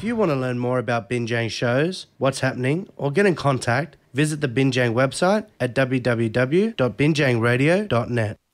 you want to learn more about Binjang shows, what's happening, or get in contact, visit the Binjang website at www.binjangradio.net.